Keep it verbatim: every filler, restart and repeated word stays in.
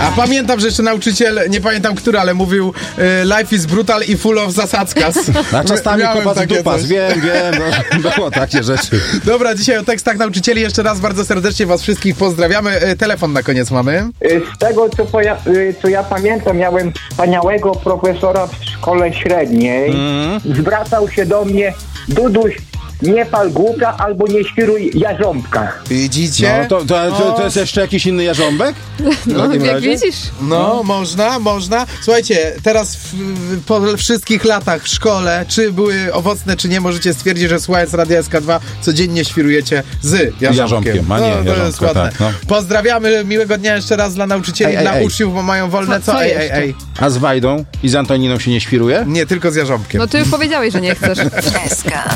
A pamiętam, że jeszcze nauczyciel, nie pamiętam który, ale mówił y, life is brutal i full of zasadzkas. A czasami Miałem kopa z takie dupas, coś. wiem, wiem, no, było takie rzeczy. Dobra, dzisiaj o tekstach nauczycieli jeszcze raz bardzo serdecznie was wszystkich pozdrawiamy. Y, telefon na koniec mamy. Z tego, co, poja- co ja pamiętam, miałem wspaniałego profesora w szkole średniej. Mm. Zwracał się do mnie: Duduś, nie pal głupia albo nie świruj jarząbka. Widzicie? No, to, to, to, to jest jeszcze jakiś inny jarząbek? No, jak widzisz. No, można, można. Słuchajcie, teraz w, w, po wszystkich latach w szkole, czy były owocne, czy nie, możecie stwierdzić, że słuchając Radia S K dwa codziennie świrujecie z jarząbkiem. Jarząbkiem, a nie no, to jarząbka, jest ładne. tak, no. Pozdrawiamy, miłego dnia jeszcze raz dla nauczycieli, Ej, ej, dla ej. uczniów, bo mają wolne. Co- Co? co Ej, ej, jeszcze? ej. A z Wajdą i z Antoniną się nie świruje? Nie, tylko z jarząbkiem. No ty już powiedziałeś, że nie chcesz. S K.